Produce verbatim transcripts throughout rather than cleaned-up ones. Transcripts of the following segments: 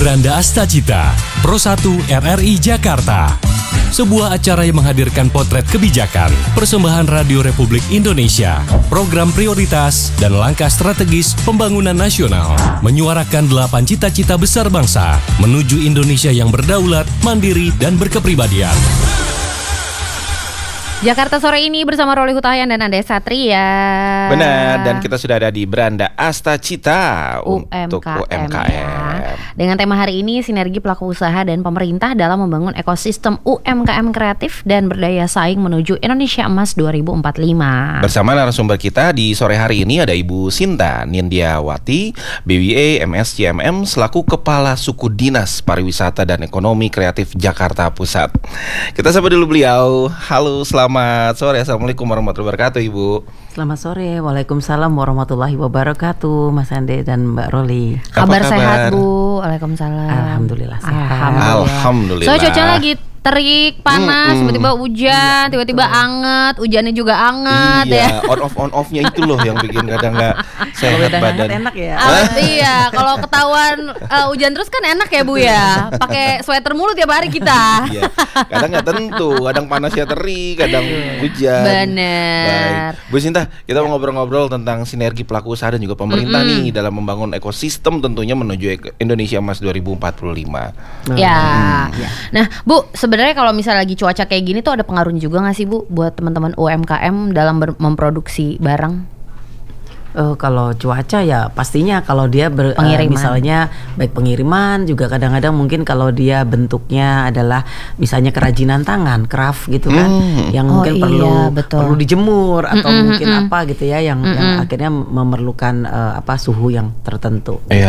Beranda Astacita, Pro satu R R I Jakarta. Sebuah acara yang menghadirkan potret kebijakan, persembahan Radio Republik Indonesia, program prioritas, dan langkah strategis pembangunan nasional. Menyuarakan delapan cita-cita besar bangsa menuju Indonesia yang berdaulat, mandiri, dan berkepribadian. Jakarta sore ini bersama Roli Hutahayan dan Anda Satria. Benar, dan kita sudah ada di Beranda Astacita untuk U M K M. Ya. Dengan tema hari ini, sinergi pelaku usaha dan pemerintah dalam membangun ekosistem U M K M kreatif dan berdaya saing menuju Indonesia Emas dua ribu empat puluh lima. Bersama narasumber kita di sore hari ini ada Ibu Sinta Nindiawati, B W A M S C M M selaku Kepala Suku Dinas Pariwisata dan Ekonomi Kreatif Jakarta Pusat. Kita sapa dulu beliau. Halo, selamat Selamat sore, Assalamualaikum warahmatullahi wabarakatuh, Ibu. Selamat sore, Waalaikumsalam warahmatullahi wabarakatuh, Mas Ande dan Mbak Roli. Kabar, kabar sehat, Bu? Waalaikumsalam. Alhamdulillah sehat. Alhamdulillah. Alhamdulillah. So cuaca lagi terik, panas, Mm-mm. tiba-tiba hujan, Iya, tiba-tiba betul. anget, hujannya juga anget Iya, ya. on off on offnya itu loh yang bikin kadang nggak sehat Kalau udah badan. hangat enak ya. Ah, iya, kalau ketahuan uh, hujan terus kan enak ya, Bu ya. Pakai sweater mulu tiap hari kita. Iya, kadang nggak tentu, kadang panasnya terik, kadang hujan. Bener. Baik. Bu Sinta, kita mau ngobrol-ngobrol tentang sinergi pelaku usaha dan juga pemerintah Mm-mm. nih dalam membangun ekosistem tentunya menuju ek- Indonesia Emas dua ribu empat puluh lima. Ya. Hmm, ya. Nah, Bu, sebenarnya kalau misalnya lagi cuaca kayak gini tuh ada pengaruhnya juga nggak sih, Bu, buat teman-teman U M K M dalam ber- memproduksi barang? Eh, kalau cuaca ya pastinya kalau dia ber, eh, Pengiriman. misalnya baik pengiriman juga kadang-kadang mungkin kalau dia bentuknya adalah misalnya kerajinan tangan, craft gitu kan, Hmm. yang Oh, mungkin iya, perlu betul. perlu dijemur atau Mm-mm, mungkin mm-mm. apa gitu ya yang, yang Mm-mm. akhirnya memerlukan eh, apa suhu yang tertentu. Iya,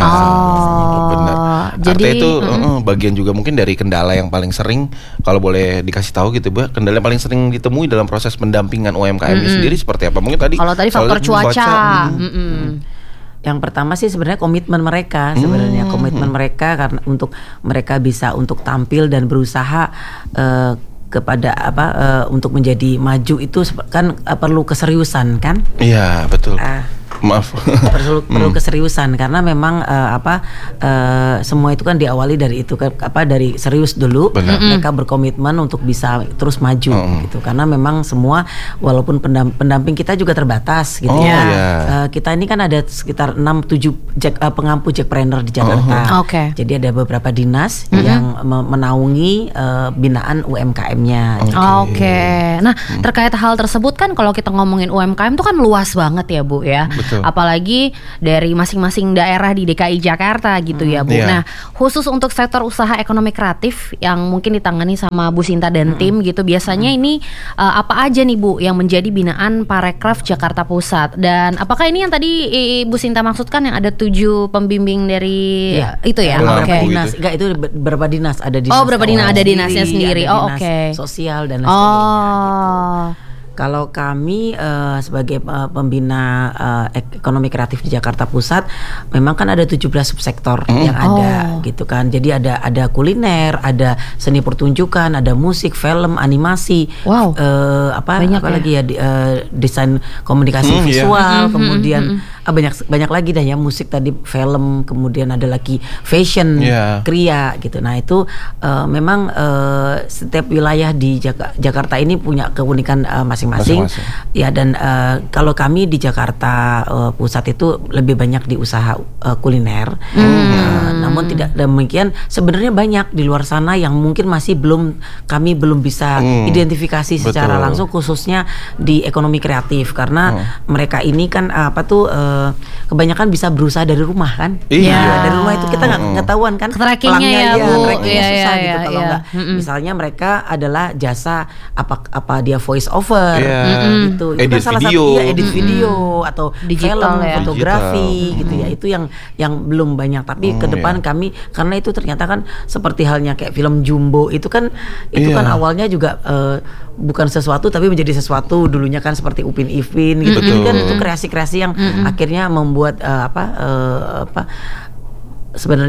Oh, benar. jadi, Artinya itu mm-mm. uh, bagian juga mungkin dari kendala yang paling sering, kalau boleh dikasih tahu gitu, Bu, kendala yang paling sering ditemui dalam proses pendampingan U M K M ini Mm-mm. sendiri seperti apa? Mungkin tadi Kalau tadi faktor cuaca. mm. Mm-mm. Yang pertama sih sebenarnya komitmen mereka sebenarnya Hmm. komitmen mereka karena untuk mereka bisa untuk tampil dan berusaha eh, kepada apa eh, untuk menjadi maju itu sep- kan eh, perlu keseriusan kan. Iya, betul. Ah. Maaf. perlu perlu Hmm. keseriusan karena memang eh, apa eh, semua itu kan diawali dari itu kan apa dari serius dulu. Benar. Mereka berkomitmen untuk bisa terus maju Mm-mm. gitu karena memang semua walaupun pendam- pendamping kita juga terbatas gitu Oh, ya. iya. Eh, kita ini kan ada sekitar enam tujuh jack, eh, pengampu jackpreneur di Jakarta. Oh, oke. Jadi ada beberapa dinas Mm-hmm. yang me- menaungi eh, binaan U M K M-nya. gitu. Oke. Nah, terkait hal tersebut kan kalau kita ngomongin U M K M itu kan luas banget ya, Bu ya. Betul. Apalagi dari masing-masing daerah di D K I Jakarta gitu ya, Bu. Iya. Nah, khusus untuk sektor usaha ekonomi kreatif yang mungkin ditangani sama Bu Sinta dan tim gitu, biasanya ini uh, apa aja nih, Bu, yang menjadi binaan Parekraf Jakarta Pusat? Dan apakah ini yang tadi i- Bu Sinta maksudkan yang ada tujuh pembimbing dari Iya. itu ya? Pengampu Beberapa Oke. gitu. dinas, enggak itu be- beberapa dinas ada dinas. Oh, beberapa dinas, ada keuangan dinasnya sendiri. ada Oh, dinas oke. Sosial dan lain sebagainya. Oh. Kalau kami eh, sebagai eh, pembina eh, ek- ekonomi kreatif di Jakarta Pusat, memang kan ada tujuh belas subsektor yang ada Oh. gitu kan. Jadi ada ada kuliner, ada seni pertunjukan, ada musik, film, animasi, Wow. eh, apa Banyak apa ya. lagi ya di- eh, desain komunikasi Hmm, iya. visual, Mhm, kemudian mhm, ah, banyak banyak lagi dah ya musik tadi, film, kemudian ada lagi fashion, Iya. kria gitu. Nah itu eh, memang eh, setiap wilayah di Jaka- Jakarta ini punya keunikan eh, masing-masing. Masing-masing. Ya dan eh, kalau kami di Jakarta eh, Pusat itu lebih banyak di usaha eh, kuliner. Eh, namun tidak demikian sebenarnya banyak di luar sana yang mungkin masih belum kami belum bisa Hmm. identifikasi secara Betul. langsung khususnya di ekonomi kreatif karena Hmm. mereka ini kan apa tuh eh, kebanyakan bisa berusaha dari rumah kan. Iya. Ya, dari rumah itu kita nggak Mm-mm. nggak tahuan kan. Trackingnya pelangnya, ya, iya, Bu. trackingnya Iya, susah iya, gitu iya, kalau iya. nggak. Mm-mm. Misalnya mereka adalah jasa apa apa dia voice over Iya. gitu. Itu Edit kan salah video. satu iya, edit video atau Digital film, ya. fotografi Digital. gitu ya. Itu yang yang belum banyak tapi Hmm, ke depan iya. kami karena itu ternyata kan seperti halnya kayak film Jumbo itu kan itu Iya. kan awalnya juga eh, bukan sesuatu tapi menjadi sesuatu dulunya kan seperti Upin Ipin gitu. Betul. Jadi kan itu kreasi-kreasi yang akhirnya membuat eh, apa eh, apa sebenarnya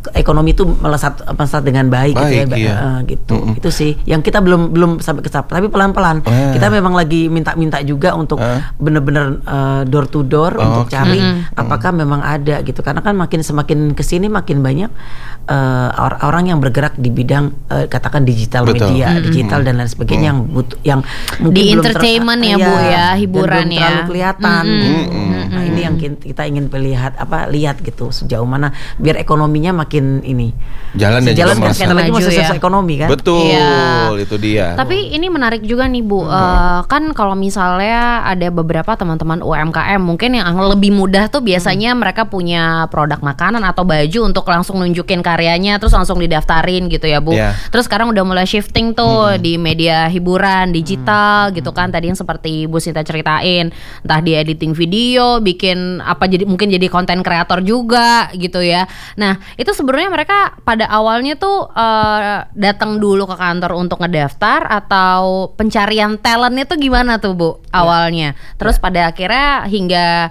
ekonomi itu melesat melesat dengan baik, Baik, gitu ya, iya. uh, gitu. Mm-mm. Itu sih yang kita belum belum sampai ke sana, tapi pelan-pelan. Ah. Kita memang lagi minta-minta juga untuk Ah. bener-bener uh, door to door Oh, untuk oke. cari Mm-mm. apakah memang ada gitu. Karena kan makin semakin kesini makin banyak uh, or- orang yang bergerak di bidang uh, katakan digital Betul. media, Mm-mm. digital dan lain sebagainya yang butuh yang mungkin Di belum ter- entertainment ya, iya, Bu, ya, dan hiburan belum ya. terlalu kelihatan Mm-mm. gitu. Mm-mm. Nah, ini yang kin- kita ingin lihat apa lihat gitu sejauh mana biar ekonominya makin ini Jalan dan sejalan juga kan merasa- sekali lagi Maju masih ya. sukses ekonomi kan. Betul, Iya. itu dia. Tapi ini menarik juga nih Bu, Eh, kan kalau misalnya ada beberapa teman-teman U M K M mungkin yang lebih mudah tuh biasanya mereka punya produk makanan atau baju untuk langsung nunjukin karyanya terus langsung didaftarin gitu ya Bu. Iya. Terus sekarang udah mulai shifting tuh di media hiburan digital gitu kan, tadi yang seperti Bu Sinta ceritain, entah di editing video, bikin apa jadi mungkin jadi konten kreator juga gitu ya. Nah itu sebenarnya mereka pada awalnya tuh eh, datang dulu ke kantor untuk ngedaftar atau pencarian talentnya tuh gimana tuh Bu awalnya? Terus pada akhirnya hingga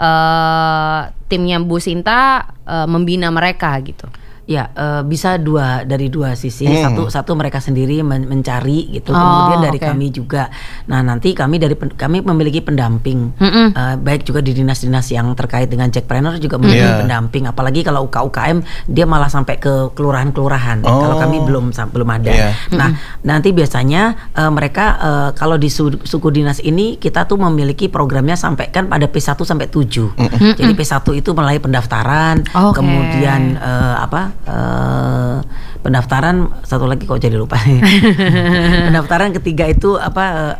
eh, timnya Bu Sinta eh, membina mereka gitu. Ya eh, bisa dua dari dua sisi. Hmm. Satu satu mereka sendiri men- mencari gitu. Oh, Kemudian dari oke. kami juga. Nah nanti kami dari pen- kami memiliki pendamping. Mm-mm. Eh, baik juga di dinas-dinas yang terkait dengan Jackpreneur juga memiliki Iya. pendamping. Apalagi kalau U K U K M dia malah sampai ke kelurahan-kelurahan. Oh. Kalau kami belum sam- belum ada. Iya. Nah nanti biasanya eh, mereka eh, kalau di su- suku dinas ini kita tuh memiliki programnya sampai kan pada P satu sampai tujuh. Jadi P satu itu mulai pendaftaran, Oke. kemudian eh, apa? eh, pendaftaran satu lagi kok jadi lupa. Pendaftaran ketiga itu apa? eh,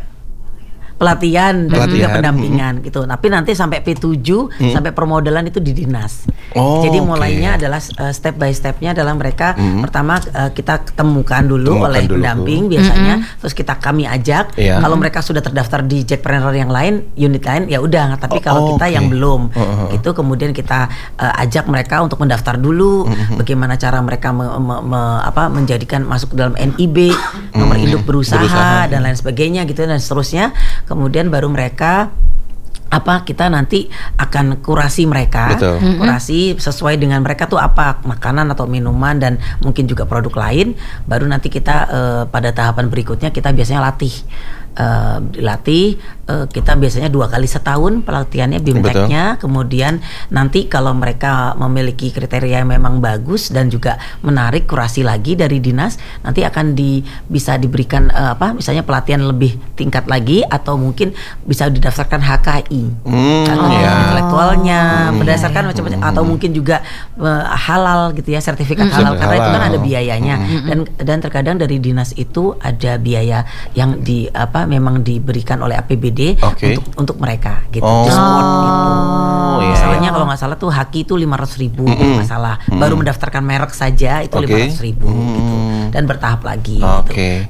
pelatihan dan juga Pelatihan, pendampingan gitu. Tapi nanti sampai P tujuh sampai permodalan itu di dinas. Oh, Jadi oke. mulainya adalah uh, step by stepnya adalah mereka Hmm. pertama uh, kita ketemukan dulu Temukan oleh dulu. pendamping biasanya, terus kita kami ajak. Iya. Kalau mereka sudah terdaftar di Jackpreneur yang lain, unit lain ya udah. Tapi Oh, kalau kita oke. yang belum, Oh, oh, oh. itu kemudian kita uh, ajak mereka untuk mendaftar dulu. Bagaimana cara mereka me- me- me- apa menjadikan masuk ke dalam N I B, nomor induk berusaha, Berusaha. dan lain sebagainya gitu dan seterusnya. Kemudian baru mereka apa kita nanti akan kurasi mereka, Betul. kurasi sesuai dengan mereka tuh apa makanan atau minuman dan mungkin juga produk lain. Baru nanti kita eh, pada tahapan berikutnya kita biasanya latih. Eh, dilatih eh, kita biasanya dua kali setahun pelatihannya bimteknya. Kemudian nanti kalau mereka memiliki kriteria yang memang bagus dan juga menarik, kurasi lagi dari dinas, nanti akan di bisa diberikan eh, apa misalnya pelatihan lebih tingkat lagi atau mungkin bisa didaftarkan H K I. Hmm, Atau ya. intelektualnya Hmm. berdasarkan macam-macam atau mungkin juga eh, halal gitu ya, sertifikat Hmm. halal karena itu kan Halal. ada biayanya. Dan dan terkadang dari dinas itu ada biaya yang di apa memang diberikan oleh A P B D Oke. untuk untuk mereka gitu. Oh. Di support gitu. Oh, iya, Misalnya iya. kalau nggak salah tuh haki itu lima ratus ribu Mm-mm. kalau nggak salah. Baru mendaftarkan merek saja itu Oke. lima ratus ribu gitu. Hmm. Dan bertahap lagi Oke. gitu.